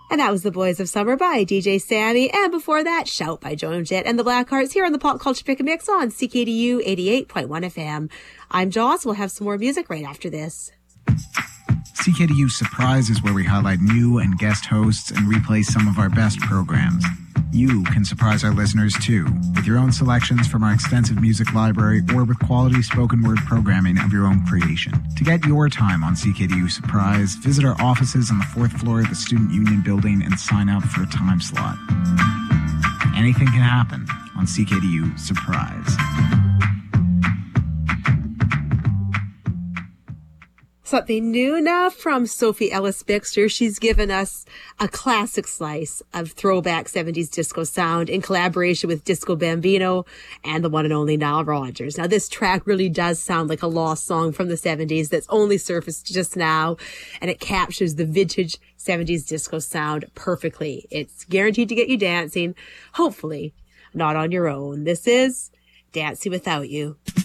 And that was The Boys of Summer by DJ Sammy. And before that, Shout by Joan Jett and the Blackhearts here on the Pop Culture Pick and Mix on CKDU 88.1 FM. I'm Joss. We'll have some more music right after this. CKDU Surprise is where we highlight new and guest hosts and replay some of our best programs. You can surprise our listeners too, with your own selections from our extensive music library or with quality spoken word programming of your own creation. To get your time on CKDU Surprise, visit our offices on the 4th floor of the Student Union Building and sign up for a time slot. Anything can happen on CKDU Surprise. Something new now from Sophie Ellis-Bextor. She's given us a classic slice of throwback 70s disco sound in collaboration with Disco Bambino and the one and only Nile Rodgers. Now, this track really does sound like a lost song from the 70s that's only surfaced just now, and it captures the vintage 70s disco sound perfectly. It's guaranteed to get you dancing, hopefully not on your own. This is Dancing Without You.